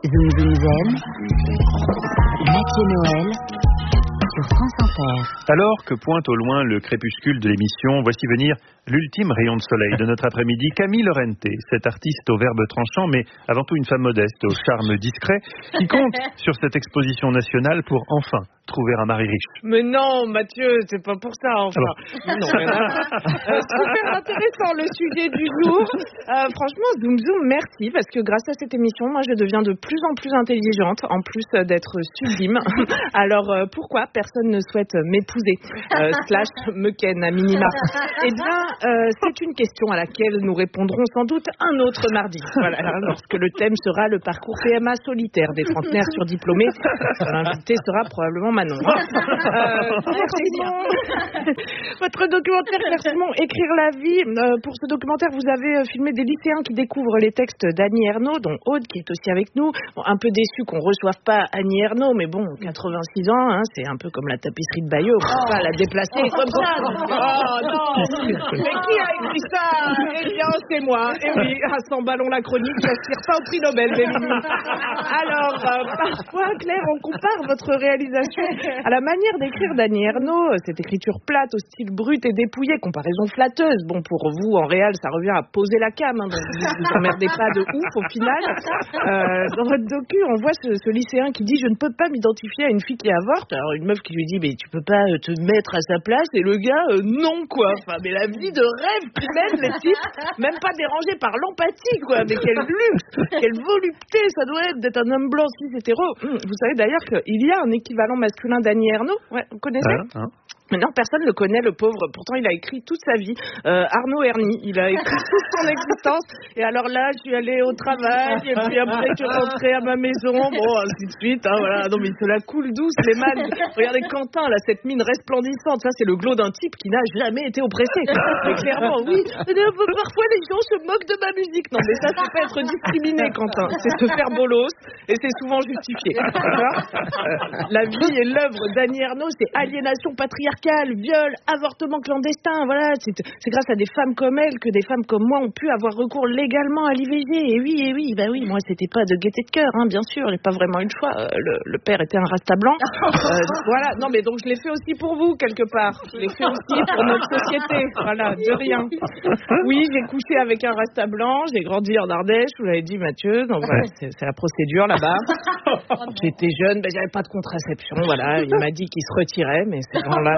Zoom Zoom Zen, Mathieu Noël sur France Inter. Alors que pointe au loin le crépuscule de l'émission, voici venir l'ultime rayon de soleil de notre après-midi, Camille Lorente, cette artiste au verbe tranchant, mais avant tout une femme modeste, au charme discret, qui compte sur cette exposition nationale pour enfin trouver un mari riche. Mais non, Mathieu, c'est pas pour ça, enfin. Non, super intéressant le sujet du jour. Franchement, Zoom Zoom, merci, parce que grâce à cette émission, moi, je deviens de plus en plus intelligente, en plus d'être sublime. Alors, pourquoi personne ne souhaite m'épouser, / me ken à minima? Eh bien, c'est une question à laquelle nous répondrons sans doute un autre mardi. Voilà, lorsque le thème sera le parcours PMA solitaire des trentenaires surdiplômés. L'invité sera probablement Manon. Votre documentaire Claire Simon, Écrire la vie. Pour ce documentaire, vous avez filmé des lycéens qui découvrent les textes d'Annie Ernaux, dont Aude, qui est aussi avec nous. Bon, un peu déçu qu'on ne reçoive pas Annie Ernaux, mais bon, 86 ans, hein, c'est un peu comme la tapisserie de Bayeux. On ne peut pas la déplacer comme ça. Oh non. Mais qui a écrit ça? Eh bien, c'est moi. Et oui, à 100 ballons la chronique, ça ne tire pas au prix Nobel, Alors, parfois, Claire, on compare votre réalisation à la manière d'écrire d'Annie Ernaux, cette écriture plate au style brut et dépouillé, comparaison flatteuse. Bon, pour vous, en réel, ça revient à poser la cam, hein, donc vous vous emmerdez pas de ouf au final. Dans votre docu, on voit ce lycéen qui dit « Je ne peux pas m'identifier à une fille qui avorte ». Alors, une meuf qui lui dit « Mais tu peux pas te mettre à sa place ?» Et le gars, non, quoi. Enfin, mais la vie de rêve qui mène les types, même pas dérangé par l'empathie, quoi. Mais quel luxe, quelle volupté, ça doit être d'être un homme blanc cis hétéro. Vous savez d'ailleurs qu'il y a un équivalent masculin d'Annie Ernaux. Ouais, vous connaissez? Mais non, personne ne le connaît, le pauvre. Pourtant, il a écrit toute sa vie. Arnaud Ernie, il a écrit toute son existence. Et alors là, je suis allée au travail, et puis après, je suis rentrée à ma maison. Bon, ainsi de suite. Hein, voilà. Non, mais il se la coule douce, les mâles. Regardez Quentin, là, cette mine resplendissante. Ça, c'est le glow d'un type qui n'a jamais été oppressé. Mais clairement, oui. Parfois, les gens se moquent de ma musique. Non, mais ça, c'est pas être discriminé, Quentin. C'est se faire bolos, et c'est souvent justifié. La vie et l'œuvre d'Annie Ernaux, c'est aliénation patriarcale, viol, avortement clandestin, voilà, c'est grâce à des femmes comme elle que des femmes comme moi ont pu avoir recours légalement à l'IVG. Et oui, bah oui, moi c'était pas de gaieté de cœur, hein, bien sûr, j'ai pas vraiment eu le choix. Le père était un rasta blanc. Voilà, non mais donc je l'ai fait aussi pour vous quelque part. Je l'ai fait aussi pour notre société. Voilà, de rien. Oui, j'ai couché avec un rasta blanc, j'ai grandi en Ardèche, vous l'avez dit Mathieu, donc voilà, c'est la procédure là-bas. J'étais jeune, j'avais pas de contraception, voilà, il m'a dit qu'il se retirait, mais c'est là.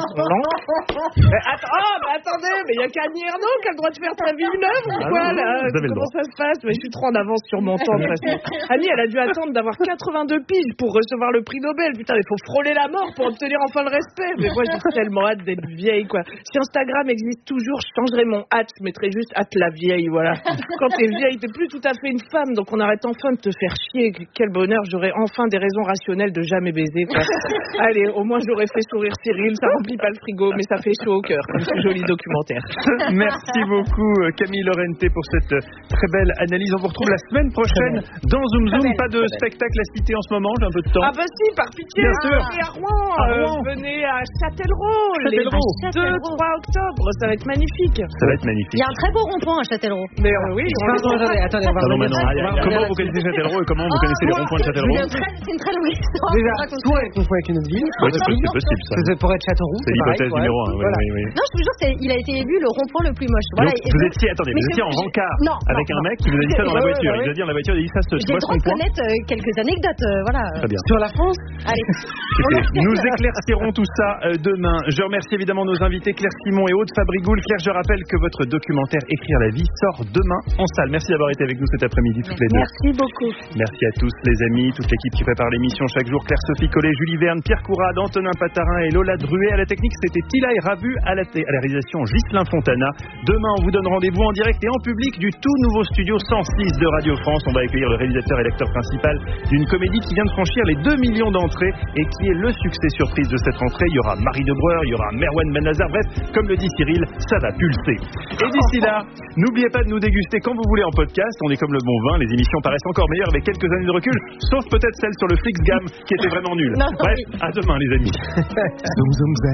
Attendez, mais il n'y a qu'Annie Ernaux qui a le droit de faire sa vie une œuvre ou quoi là? Comment ça se passe? Mais je suis trop en avance sur mon temps de toute façon. Annie, elle a dû attendre d'avoir 82 piges pour recevoir le prix Nobel. Putain, il faut frôler la mort pour obtenir enfin le respect. Mais moi, j'ai tellement hâte d'être vieille, quoi. Si Instagram existe toujours, je changerai mon hâte, je mettrai juste hâte la vieille, voilà. Quand t'es vieille, t'es plus tout à fait une femme, donc on arrête enfin de te faire chier. Quel bonheur, j'aurai enfin des raisons rationnelles de jamais baiser, quoi. Allez, au moins j'aurais fait sourire Cyril, ça remplit pas le frigo, mais ça fait chaud au cœur, comme ce joli documentaire. Merci beaucoup Camille Lorente pour cette très belle analyse. On vous retrouve la semaine prochaine dans Zoom Zoom. Pas de spectacle à citer en ce moment, j'ai un peu de temps. Ah bah si, par pitié. Bien sûr. Et à Rouen, venez à Châtellerault, les 2-3 octobre, ça va être magnifique. Ça va être magnifique. Il y a un très beau rond-point à Châtellerault. Mais oui, attendez, on va revenir. Comment vous connaissez Châtellerault et comment vous connaissez les ronds-points de Châtellerault? C'est une très longue histoire. Déjà, soit elle confond avec une autre ville. Oui, c'est possible ça. Ça pourrait être Châteauroux. C'est l'hypothèse numéro 1. Oui. Non, je vous jure, il a été élu le rond-point le plus moche. Voilà. Donc, vous étiez en rencard avec un mec qui vous a dit ça dans la voiture. Il vous a dit dans la voiture, il a dit ça, ce j'ai le droit de connaître quelques anecdotes, voilà. Très bien. Sur la France. Allez. Nous éclaircirons tout ça demain. Je remercie évidemment nos invités Claire Simon et Aude Fabrigoul. Claire, je rappelle que votre documentaire Écrire la vie sort demain en salle. Merci d'avoir été avec nous cet après-midi toutes les deux. Merci beaucoup. Merci à tous les amis, toute l'équipe qui prépare l'émission chaque jour. Claire-Sophie Collet, Julie Verne, Pierre Courade, Antonin Patarin et Lola Druet. À la technique, c'était Tilaï Rabu, à la réalisation Ghislain Fontana. Demain, on vous donne rendez-vous en direct et en public du tout nouveau studio 106 de Radio France. On va accueillir le réalisateur et l'acteur principal d'une comédie qui vient de franchir les 2 millions d'entrées et qui est le succès surprise de cette rentrée. Il y aura Marie de Breur, il y aura Merwan Benazar. Bref, comme le dit Cyril, ça va pulser. Et d'ici là, n'oubliez pas de nous déguster quand vous voulez en podcast. On est comme le bon vin, les émissions paraissent encore meilleures avec quelques années de recul, sauf peut-être celle sur le Flixgam qui était vraiment nulle. Bref, à demain les amis. Zoom Zoom Zen.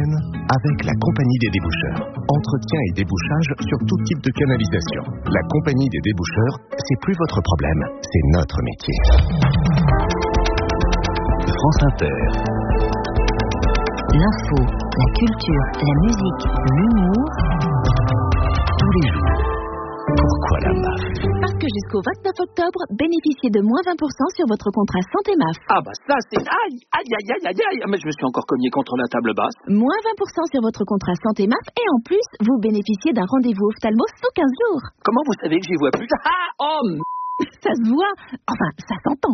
semaine avec la Compagnie des déboucheurs. Entretien et débouchage sur tout type de canalisation. La Compagnie des déboucheurs, c'est plus votre problème, c'est notre métier. France Inter. L'info, la culture, la musique, l'humour, tous les jours. Pourquoi la MAF? Parce que jusqu'au 29 octobre, bénéficiez de moins 20% sur votre contrat santé MAF. Ah bah ça c'est... Aïe, mais je me suis encore cogné contre la table basse. Moins 20% sur votre contrat santé MAF et en plus, vous bénéficiez d'un rendez-vous ophtalmo sous 15 jours. Comment vous savez que j'y vois plus? Ça se voit, enfin ça s'entend.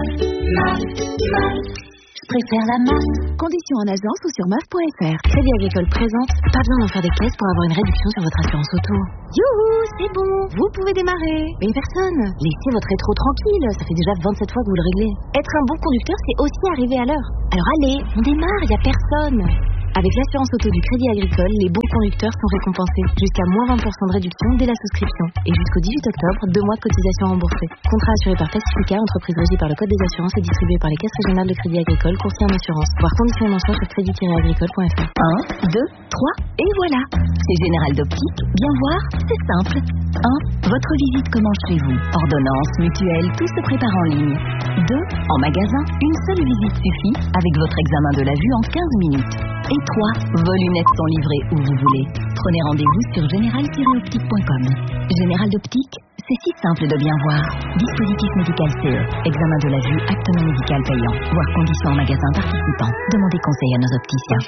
Je préfère la MAF. Conditions en agence ou sur MAF.fr. Crédit Agricole présente. Pas besoin d'en faire des caisses pour avoir une réduction sur votre assurance auto. Youhou, c'est bon, vous pouvez démarrer. Mais personne. Laissez votre rétro tranquille, ça fait déjà 27 fois que vous le réglez. Être un bon conducteur, c'est aussi arriver à l'heure. Alors allez, on démarre, y a personne. Avec l'assurance auto du Crédit Agricole, les bons conducteurs sont récompensés. Jusqu'à moins 20% de réduction dès la souscription. Et jusqu'au 18 octobre, 2 mois de cotisation remboursée. Contrat assuré par Pacifica, entreprise régie par le Code des assurances et distribué par les caisses régionales de Crédit Agricole, courtier en assurance. Voir conditions et mentions sur crédit-agricole.fr. 1, 2, 3, et voilà. C'est Général d'Optique. Bien voir, c'est simple. 1. Votre visite commence chez vous. Ordonnance, mutuelle, tout se prépare en ligne. 2. En magasin, une seule visite suffit avec votre examen de la vue en 15 minutes. Et 3. Vos lunettes sont livrées où vous voulez. Prenez rendez-vous sur général-optique.com. Général d'Optique, c'est si simple de bien voir. Dispositif médical CE. Examen de la vue, acte non médical payant. Voir conditions en magasin participant. Demandez conseil à nos opticiens.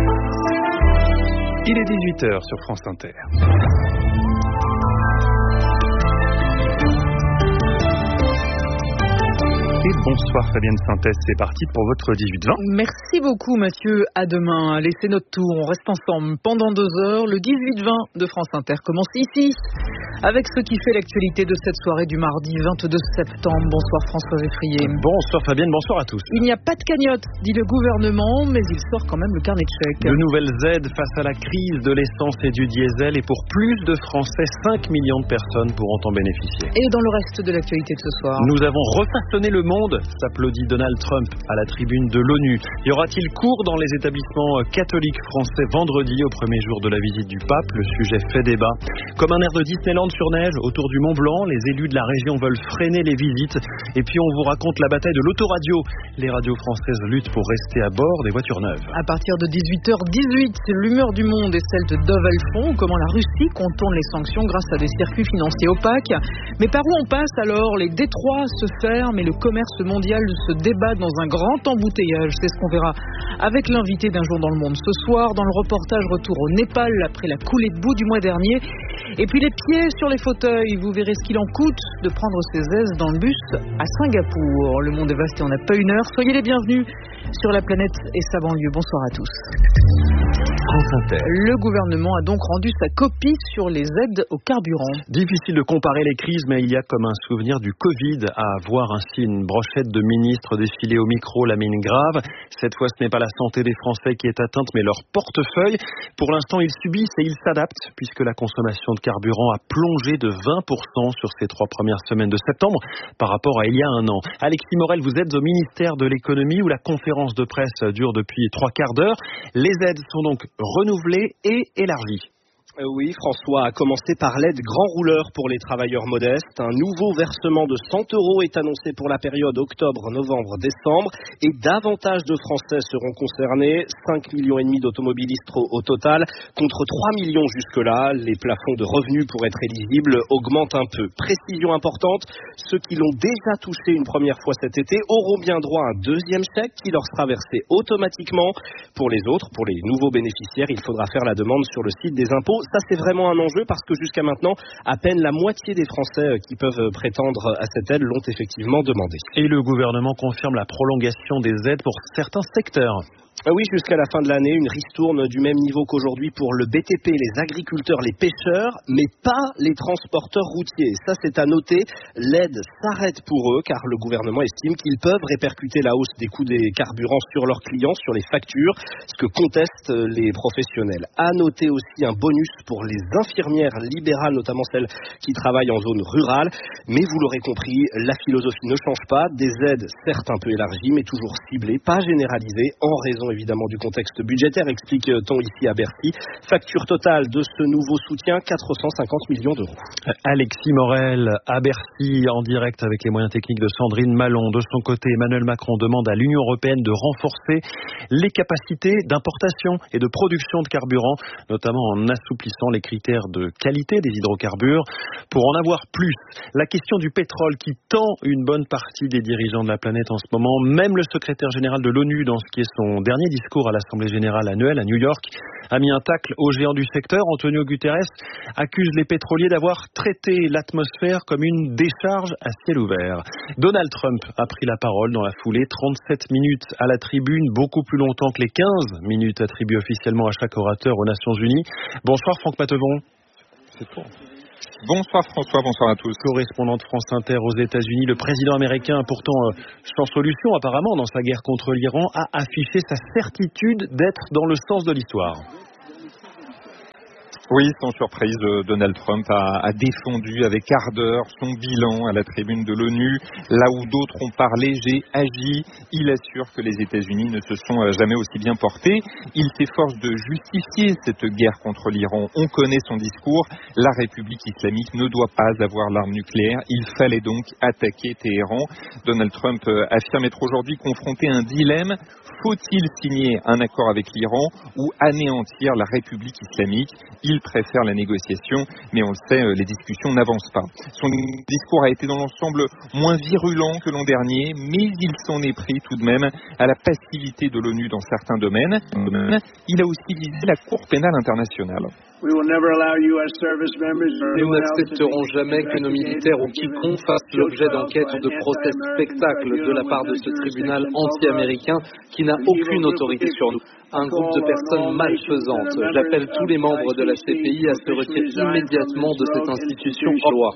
Il est 18h sur France Inter. Et bonsoir Fabienne Synthèse, c'est parti pour votre 18-20. Merci beaucoup Mathieu, à demain. Laissez notre tour, on reste ensemble pendant 2 heures. Le 18-20 de France Inter commence ici, avec ce qui fait l'actualité de cette soirée du mardi 22 septembre. Bonsoir François Geffrier. Bonsoir Fabienne, bonsoir à tous. Il n'y a pas de cagnotte, dit le gouvernement, mais il sort quand même le carnet de chèques. De nouvelles aides face à la crise de l'essence et du diesel, et pour plus de Français, 5 millions de personnes pourront en bénéficier. Et dans le reste de l'actualité de ce soir, nous avons refaçonné le monde, s'applaudit Donald Trump à la tribune de l'ONU. Y aura-t-il cours dans les établissements catholiques français vendredi au premier jour de la visite du pape? Le sujet fait débat. Comme un air de Disneyland sur neige autour du Mont Blanc, les élus de la région veulent freiner les visites. Et puis on vous raconte la bataille de l'autoradio. Les radios françaises luttent pour rester à bord des voitures neuves. À partir de 18h18, l'humeur du monde est celle de Dove Alphon. Comment la Russie contourne les sanctions grâce à des circuits financiers opaques. Mais par où on passe alors? Les détroits se ferment et le commerce mondial se débat dans un grand embouteillage. C'est ce qu'on verra avec l'invité d'Un jour dans le monde. Ce soir, dans le reportage retour au Népal après la coulée de boue du mois dernier. Et puis les pieds sur les fauteuils. Vous verrez ce qu'il en coûte de prendre ses aises dans le bus à Singapour. Le monde est vaste et on n'a pas une heure. Soyez les bienvenus sur la planète et sa banlieue. Bonsoir à tous. Le gouvernement a donc rendu sa copie sur les aides au carburant. Difficile de comparer les crises, mais il y a comme un souvenir du Covid à voir ainsi une brochette de ministres défiler au micro la mine grave. Cette fois, ce n'est pas la santé des Français qui est atteinte, mais leur portefeuille. Pour l'instant, ils subissent et ils s'adaptent, puisque la consommation de carburant a plongé de 20% sur ces 3 premières semaines de septembre par rapport à il y a un an. Alexis Morel, vous êtes au ministère de l'économie où la conférence de presse dure depuis 3 quarts d'heure. Les aides sont donc renouvelées et élargies. Oui, François, a commencé par l'aide grand rouleur pour les travailleurs modestes. Un nouveau versement de 100 € est annoncé pour la période octobre, novembre, décembre. Et davantage de Français seront concernés. 5,5 millions d'automobilistes au total, contre 3 millions jusque-là. Les plafonds de revenus pour être éligibles augmentent un peu. Précision importante, ceux qui l'ont déjà touché une première fois cet été auront bien droit à un deuxième chèque qui leur sera versé automatiquement. Pour les autres, pour les nouveaux bénéficiaires, il faudra faire la demande sur le site des impôts. Ça, c'est vraiment un enjeu parce que jusqu'à maintenant, à peine la moitié des Français qui peuvent prétendre à cette aide l'ont effectivement demandé. Et le gouvernement confirme la prolongation des aides pour certains secteurs. Oui, jusqu'à la fin de l'année, une ristourne du même niveau qu'aujourd'hui pour le BTP, les agriculteurs, les pêcheurs, mais pas les transporteurs routiers. Ça, c'est à noter. L'aide s'arrête pour eux car le gouvernement estime qu'ils peuvent répercuter la hausse des coûts des carburants sur leurs clients, sur les factures, ce que contestent les professionnels. À noter aussi un bonus pour les infirmières libérales, notamment celles qui travaillent en zone rurale. Mais vous l'aurez compris, la philosophie ne change pas. Des aides certes un peu élargies, mais toujours ciblées, pas généralisées, en raison évidemment du contexte budgétaire, explique-t-on ici à Bercy. Facture totale de ce nouveau soutien, 450 millions d'euros. Alexis Morel à Bercy, en direct avec les moyens techniques de Sandrine Malon. De son côté, Emmanuel Macron demande à l'Union européenne de renforcer les capacités d'importation et de production de carburant, notamment en assouplissant les critères de qualité des hydrocarbures pour en avoir plus. La question du pétrole qui tend une bonne partie des dirigeants de la planète en ce moment, même le secrétaire général de l'ONU, dans ce qui est son dernier discours à l'Assemblée générale annuelle à New York, a mis un tacle aux géants du secteur. Antonio Guterres accuse les pétroliers d'avoir traité l'atmosphère comme une décharge à ciel ouvert. Donald Trump a pris la parole dans la foulée, 37 minutes à la tribune, beaucoup plus longtemps que les 15 minutes attribuées officiellement à chaque orateur aux Nations Unies. Bonsoir Franck Matevon. C'est fort. Bonsoir François, bonsoir à tous. Correspondant de France Inter aux États-Unis, le président américain, pourtant sans solution apparemment dans sa guerre contre l'Iran, a affiché sa certitude d'être dans le sens de l'histoire. Oui, sans surprise, Donald Trump a défendu avec ardeur son bilan à la tribune de l'ONU. Là où d'autres ont parlé, j'ai agi. Il assure que les États-Unis ne se sont jamais aussi bien portés. Il s'efforce de justifier cette guerre contre l'Iran. On connaît son discours. La République islamique ne doit pas avoir l'arme nucléaire. Il fallait donc attaquer Téhéran. Donald Trump affirme être aujourd'hui confronté à un dilemme. Faut-il signer un accord avec l'Iran ou anéantir la République islamique ? Il préfère la négociation, mais on le sait, les discussions n'avancent pas. Son discours a été dans l'ensemble moins virulent que l'an dernier, mais il s'en est pris tout de même à la passivité de l'ONU dans certains domaines. Il a aussi visé la Cour pénale internationale. Nous n'accepterons jamais que nos militaires ou quiconque fassent l'objet d'enquêtes ou de procès spectacles de la part de ce tribunal anti-américain qui n'a aucune autorité sur nous. Un groupe de personnes malfaisantes. J'appelle tous les membres de la CPI à se retirer immédiatement de cette institution en loi.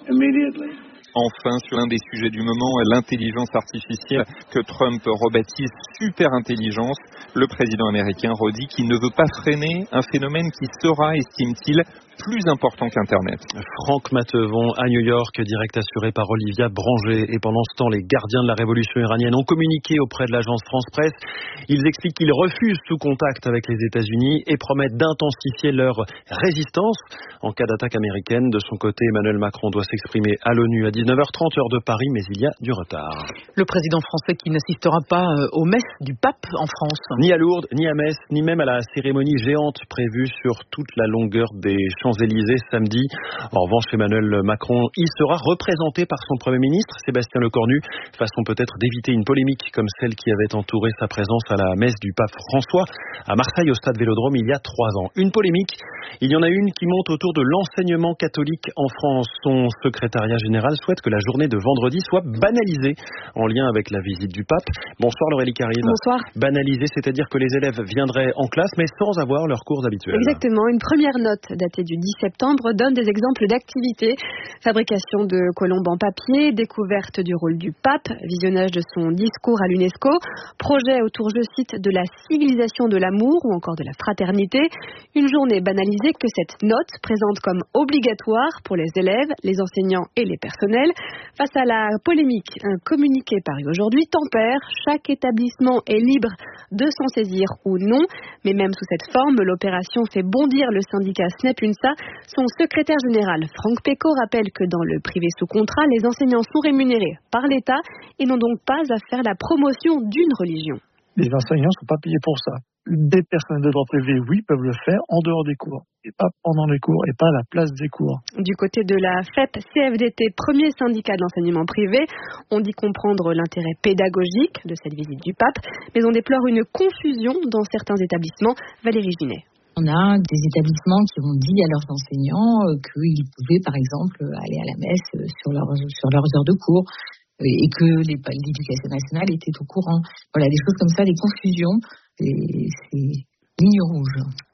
Enfin, sur l'un des sujets du moment, l'intelligence artificielle que Trump rebaptise super-intelligence, le président américain redit qu'il ne veut pas freiner un phénomène qui sera, estime-t-il, plus important qu'Internet. Franck Matevon à New York, direct assuré par Olivia Branger. Et pendant ce temps, les gardiens de la révolution iranienne ont communiqué auprès de l'agence France-Presse. Ils expliquent qu'ils refusent tout contact avec les États-Unis et promettent d'intensifier leur résistance en cas d'attaque américaine. De son côté, Emmanuel Macron doit s'exprimer à l'ONU à 19h30 heure de Paris, mais il y a du retard. Le président français qui n'assistera pas aux messes du pape en France. Ni à Lourdes, ni à Metz, ni même à la cérémonie géante prévue sur toute la longueur des Champs-Élysées samedi. En revanche, Emmanuel Macron y sera représenté par son Premier ministre, Sébastien Lecornu, façon peut-être d'éviter une polémique comme celle qui avait entouré sa présence à la messe du pape François à Marseille au stade Vélodrome il y a 3 ans. Une polémique, il y en a une qui monte autour de l'enseignement catholique en France. Son secrétariat général souhaite que la journée de vendredi soit banalisée en lien avec la visite du pape. Bonsoir Laurélie Carrier. Bonsoir. Banalisée, c'est-à-dire que les élèves viendraient en classe mais sans avoir leurs cours habituels. Exactement. Une première note datée du 10 septembre donne des exemples d'activités. Fabrication de colombes en papier, découverte du rôle du pape, visionnage de son discours à l'UNESCO, projet autour, je cite, de la civilisation de l'amour ou encore de la fraternité. Une journée banalisée que cette note présente comme obligatoire pour les élèves, les enseignants et les personnels. Face à la polémique, un communiqué paru aujourd'hui tempère. Chaque établissement est libre de s'en saisir ou non. Mais même sous cette forme, l'opération fait bondir le syndicat SNEP UNSA. Son secrétaire général, Franck Pécaud, rappelle que dans le privé sous contrat, les enseignants sont rémunérés par l'État et n'ont donc pas à faire la promotion d'une religion. Les enseignants ne sont pas payés pour ça. Des personnels de droit privé, oui, peuvent le faire en dehors des cours, et pas pendant les cours, et pas à la place des cours. Du côté de la FEP-CFDT, premier syndicat de l'enseignement privé, on dit comprendre l'intérêt pédagogique de cette visite du pape, mais on déplore une confusion dans certains établissements. Valérie Ginet. On a des établissements qui ont dit à leurs enseignants qu'ils pouvaient, par exemple, aller à la messe sur leurs heures de cours et que l'éducation nationale était au courant. Voilà, des choses comme ça, des confusions, c'est ligne rouge.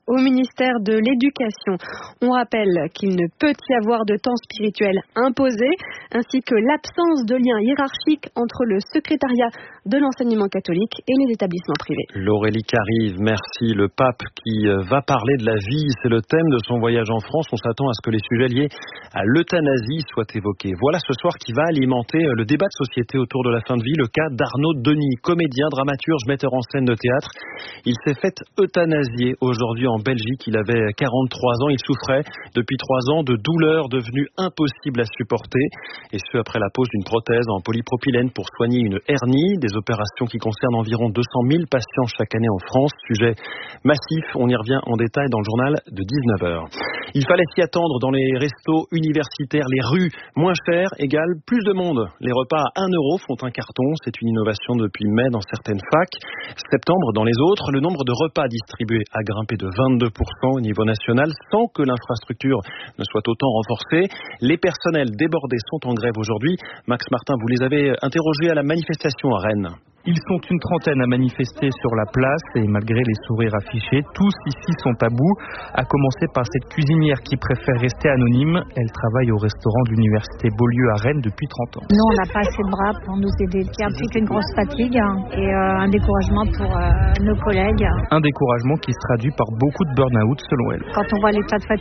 au ministère de l'Éducation. On rappelle qu'il ne peut y avoir de temps spirituel imposé, ainsi que l'absence de lien hiérarchique entre le secrétariat de l'enseignement catholique et les établissements privés. L'Aurélie Carive, merci. Le pape qui va parler de la vie, c'est le thème de son voyage en France. On s'attend à ce que les sujets liés à l'euthanasie soient évoqués. Voilà ce soir qui va alimenter le débat de société autour de la fin de vie, le cas d'Arnaud Denis, comédien, dramaturge, metteur en scène de théâtre. Il s'est fait euthanasier aujourd'hui en Belgique. Il avait 43 ans. Il souffrait depuis 3 ans de douleurs devenues impossibles à supporter. Et ce, après la pose d'une prothèse en polypropylène pour soigner une hernie. Des opérations qui concernent environ 200 000 patients chaque année en France. Sujet massif. On y revient en détail dans le journal de 19h. Il fallait s'y attendre dans les restos universitaires. Les rues moins chères égale plus de monde. Les repas à 1 euro font un carton. C'est une innovation depuis mai dans certaines facs. Septembre dans les autres. Le nombre de repas distribués a grimpé de 22% au niveau national sans que l'infrastructure ne soit autant renforcée. Les personnels débordés sont en grève aujourd'hui. Max Martin, vous les avez interrogés à la manifestation à Rennes. Ils sont une trentaine à manifester sur la place et malgré les sourires affichés, tous ici sont à bout, à commencer par cette cuisinière qui préfère rester anonyme. Elle travaille au restaurant de l'université Beaulieu à Rennes depuis 30 ans. Nous, on n'a pas assez de bras pour nous aider. Il implique une grosse fatigue et un découragement pour nos collègues. Un découragement qui se traduit par beaucoup de burn-out selon elle. Quand on voit l'état de fatigue